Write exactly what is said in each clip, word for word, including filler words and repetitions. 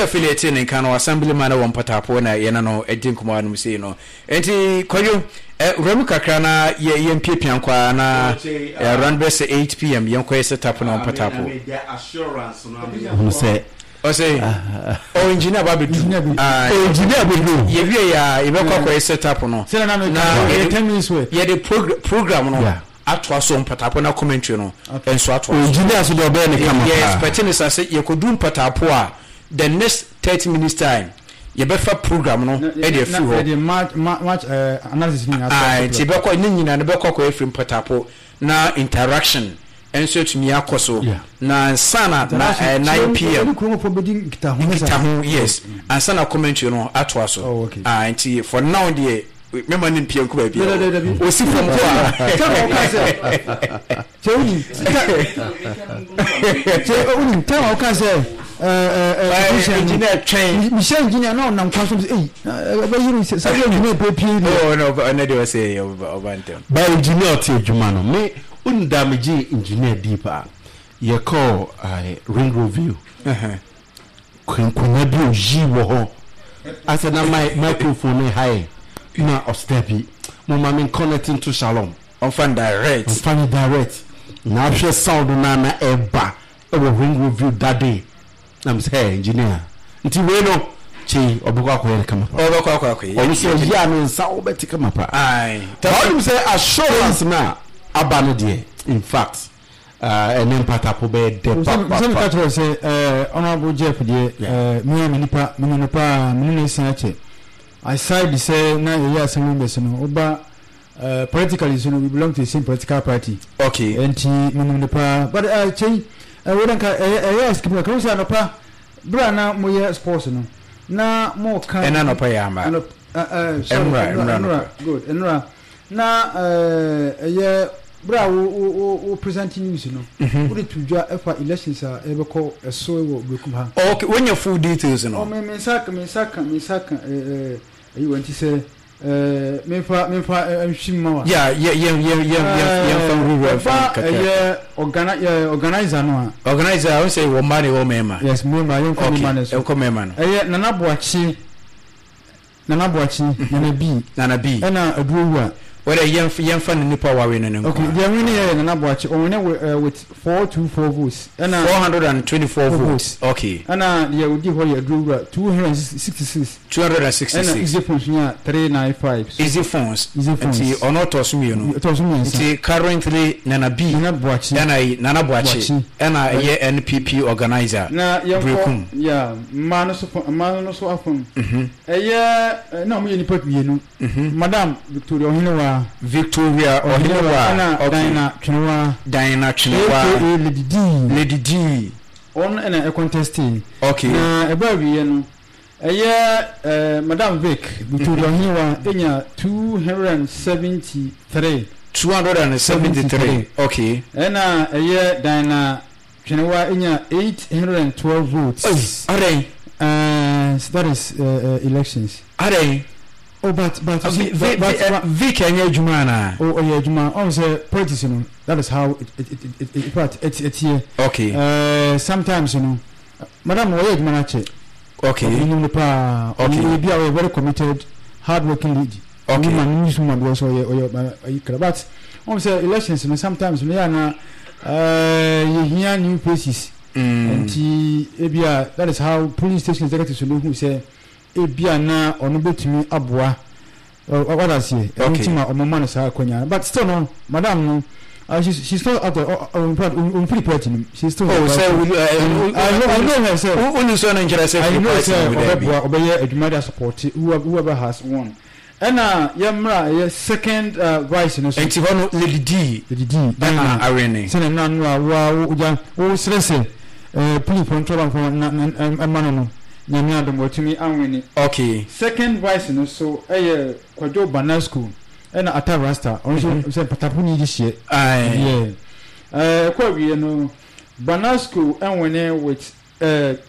affiliate in Kano Assemblyman one Patapona Yanano Edinkuman Musino. Enti Koyo Remuka Krana Yen Pipianqua na run best eight p m Yonko set up on Patapo. Assurance say O say O engineer Babi engineer Babi ye ya Ibeko set up no. Na ten minutes way. Ye the program no. Atwa so Patapo na commentary no. Enso atwa. Engineer so do be ne kama. Yes, pertinence say ye could do Patapo a the next thirty minutes time. You better program no e dey free ho the match match analysis ni ah ti be ko ni nyina ne be ko ko free Patapo na interaction enso tumi akoso na sana na nine p m yes and sana commentary no atwa so ah nti for now dey remember nim pm ko ba bi o si from ko cheuni cheuni tawo ka say uh engineer train Michel engineer no nam kwaso eh ba yiri say engineer pepi no no no dey say obantem by engineer ti adwuma no me undamage engineer deeper ye call I ring review eh kwenkwanya bi oji wo ho asa na my microphone high na ostepi mo ma me connecting to Shalom on fan direct on fan direct na hwe sound na na eba e wo ring review that day I'm say engineer nti we no chi obekwa akoye kama pa obekwa akoye o say ya no nsa obeti kama pa ai tell say assurance na abano de in fact uh and then Patapo be de papa some catch say uh honorable Jeff de uh me me nipa me nipa me no say ache I side say na ye asem members no oba uh politically so no we belong to the same political party okay enti me nipa but uh chi we don't eh skip na kan say no pa bra na mo ye sports no na mo kan ena no pa ya ma eh eh emra good enra na eh ye bra wo wo present news no wo de tudwa efa elections a e be ko eso wo bekum ha okay when your full details no o me me saka me saka me saka eh eh you want to say eh me fa me fa amshimma wa yeah yeah yeah yeah yeah yeah from rural fa eh organize organizer no organizer I say wo mani wo mema yes mema yon ko mema so ko mema no eh nana boachi nana boachi nana b nana b na aduwa where yen yen fan nipa wawe no nko okay the winning here nana boachi o ne with four twenty four votes na four hundred twenty-four votes okay ana the udi ho ya aduwa two hundred sixty-six two hundred sixty-six and easy phones nya three ninety-five easy phones easy phones ti ono to so mienu to so mienu ti currently nana b nana boachi nana nana boachi na ye N P P organizer na ye yeah man so man no so afon mhm eh na mo ye nipa mienu madam Victoria Ohinewa Victoria Ohinewa Diana Chinwa Diana Chinwa Lady D Lady D on na e contesting okay na e ba wiye no eh madam Vic Victoria Ohinewa enya two hundred seventy-three two hundred seventy-three okay na eh Diana Chinwa enya eight hundred twelve votes are uh that is uh, uh, elections are oh but but uh, v, v, but uh, Vic anya juma na oh oh yeah juma on say politics you know that is how it it it it, it part it's it's here okay uh sometimes you know madam we juma na che okay you know pa okay we be a very committed hard working lady okay man news woman because oh yeah oh but on say elections you know sometimes we are na uh you hear new faces and ebia that is how police station executives know who say ebia na ono betumi aboa what I say entima omoma no sa akonya but still no madam no uh, she's she's still out on on free party she's still oh say so uh, I know I know her say who so na njira say I know say oboa obeye adwumada support whoever has won ena yemra ye second uh, vice no so enti hono Lady D Lady D na arene say na no wa wo wo stress eh please control from na emano no nyanya do motumi anweni okay second vice no so eh Kwajo Banana School na Atarasta on say Patapo ni this year ai yeah eh kwa wie no Banana School enwene with eh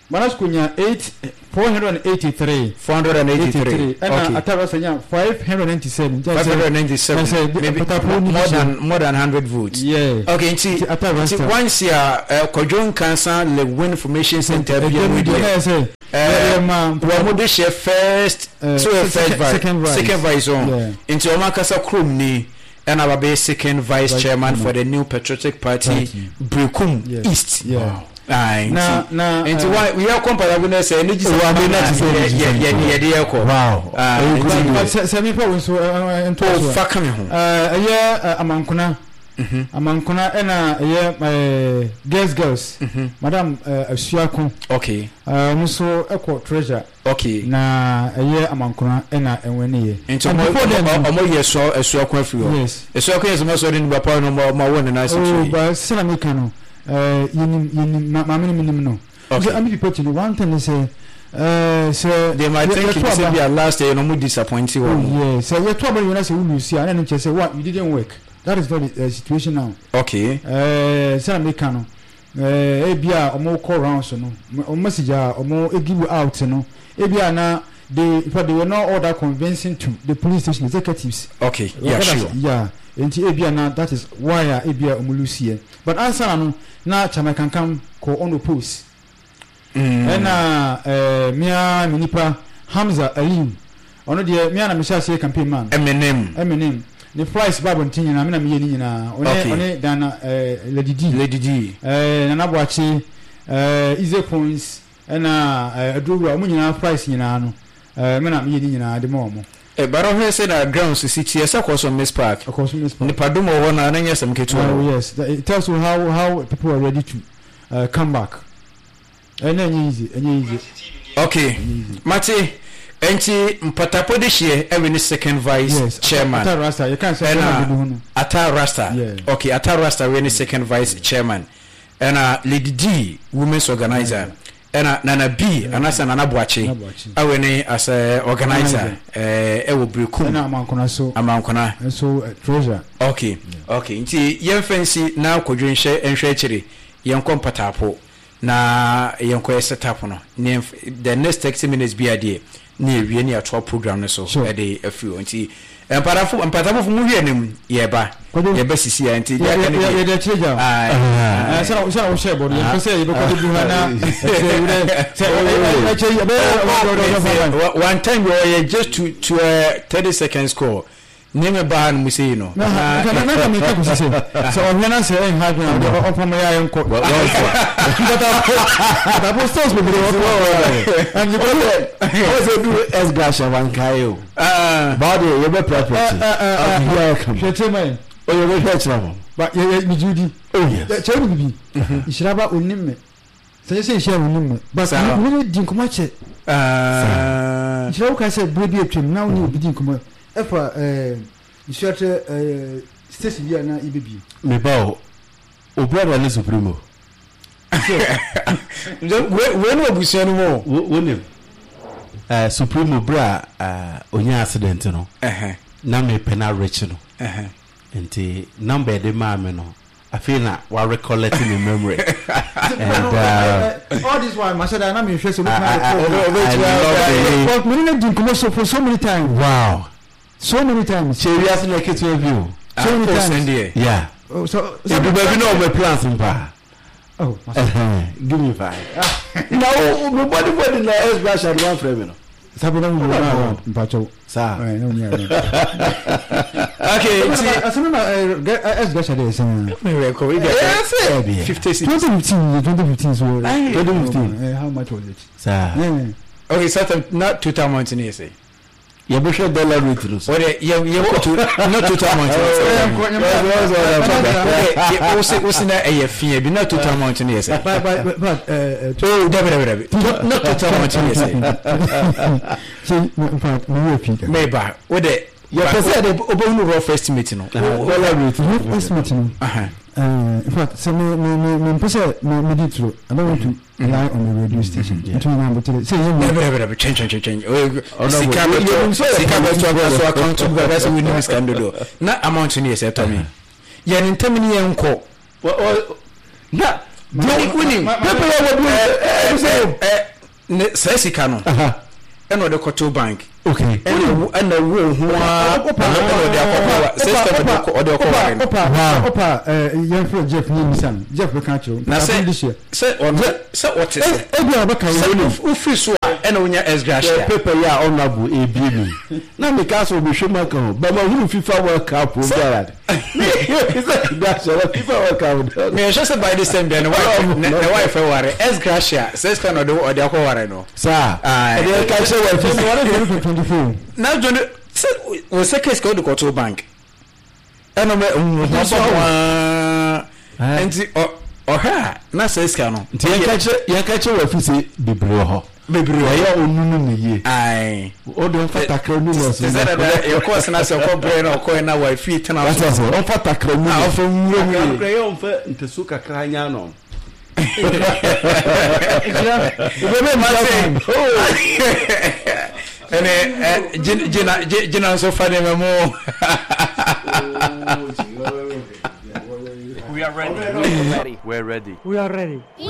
Manaskunya eight four hundred eighty-three four hundred eighty-three and okay. Atarasanya five hundred ninety-seven five hundred ninety-seven maybe more than more than one hundred votes. Yeah. Okay, see once you uh Kojon Cancer le win information center be media say eh we mo share first so first vice second vice on into Omakasa Krum ni and our base second vice vice chairman for the new patriotic party Brekum yes. East. Yeah. Wow. Aye. Na na into why we are comparable na say energy we are not say yeah yeah yeah yeah wow. Ah say me for so into so fa come home. Eh yeah amankuna mhm amankuna ena yeah girls girls madam Asuako. Okay. Uh muso eko treasure. Okay. Na yeah amankuna ena enwene ye. Into omo yeso Asuako afi. Yes. Asuako is mo so den baba no mo won na say. Oh but sila me kanu. Uh, you you mammy minimum. Okay, I'm people to one thing they say. Uh, so they might think it will be our last day. No more disappointing. Oh, yeah, so you're trouble when I say, you see, and then you say, what you didn't work. That is very uh, situation now. Okay. Uh, so I'm cano. Uh, Abia or more call rounds, no, or message or more give you out, no. Abia na they, but they were not all that convincing to the police station executives. Okay, yeah, sure. Yeah. Enti ebia na that is why ebia omulusie but answer no na chama kankam ko on post mm. na eh mia minipa Hamza Alim ono de mia na mesha se campaign man Eminem Eminem the price babo ntinyi na me na me ni nyina one one dana eh Lady D Lady D eh na boachi eh Easy Points na eh aduru o nyina price nyina no eh me na me ni nyina de mo mo e baro he say na grounds city esa koso Miss Park koso Miss Park ni padumo ho na na nyesem ketu oh yes it tells you how how people are ready to uh, come back and then easy and easy okay mate enti mpatapo de hie every ni second vice yes. chairman Atar Rasta you can't say na Atar Rasta yeah. Okay Atar Rasta we ni second vice yeah. chairman and uh, Lady D women's organizer yeah. Ena Nana B yeah. Anasa Nana Boachi awene as a organizer eh e wo Brekum na amankona so amankona so uh, treasure okay yeah. Okay nti yen fancy na kodwenhye enhwe akire yen kompatapo na yen ko setup no the next thirty minutes be ade na ewie ni atwa program no so e dey afiu nti emparafo empatapo fu mu hwe nem ye ba ye ba sisi ya nti ya kan ye de treasure ah sala sala o shebo ye say ye be ko du hana one time we just to to uh, thirty seconds score nime ba mu say no na na na me ka say so on na say en ha na o pom ya en ko but I was supposed to be and you also do as gasha one kayo ah body you be perfect welcome gentlemen oh you be perfect but you me Judy oh yes cheru bibi ishiraba onimme say say share onimme but we din kuma che ah ishiraba ka say baby atwem na oni obi din kuma efa eh ishirate eh station bia na ibebi me ba o brother ni supremo we no obusia no mo wonim eh supremo bra eh onya accident no eh na me pena rich no eh enti number de ma me no I feel na wa recollect in memory and uh, all this while Masada na me hwe so look na but me no din commercial for so many times wow so many times serious na keto view so many times yeah so so you be no me plans mpa oh uh-huh. Give me five no me body body na S bash and one frame no sabu na mu na mpacho sa eh no ni okay see asema na S bash dey say me record we get fifty twenty fifteen twenty fifteen so twenty fifteen how much was it sa okay so not two thousand months say you be sure dollar rate no so ore you you go to not two thousand months okay we say we say na e fie bi not two thousand months ni say but but but uh to debe debe not two thousand months ni say so in fact me we figure me ba we de you person dey obo rough estimate no dollar rate rough estimate no uh in fact so me me me pese me me did through I don't want to lie on the radio station to me but say you never change change change oh sika be sika be to so account to be so we need scandal na amount ni say to me ye ntem ni enko na Dani kunim. Pepe ya wadu. Eh ne sai sika no. Aha. Eno de koto bank. Okay. Eno eno wo ho a opa de akọkọ system de ko de akọkọ. Opa opa eh Yenfro Jeff ni misan. Jeff be kan cho. Na say say on say what is it? E bia baka wo free so eno wonya esgracia. Pepe ya honorable e bi mi. Na me ka so be hwema kan. Ba ma hu FIFA World Cup o Gerard. That's what FIFA World Cup. Me just by this time then why the wife ware esgracia says kan de o de akọware no. Sir. Ah. E ka say wa twenty-four. Now John we say case go to to bank. Eno me ho so wa enti o ha na say ska no. Nti yan ka che yan ka che wa fi se bebre ho. Bebre ho ya onunu ne ye. Ai. O don fata kra nu no so. Is that that your course na say ko bre na ko na wa fi tena. That's so. On fata kra nu. Ah, for muro mu. Kra yo on fa ntesu kakra nya no. Bebe ma say. Ene jina jina so fane memo. We are ready. We are ready. We are ready. We are ready.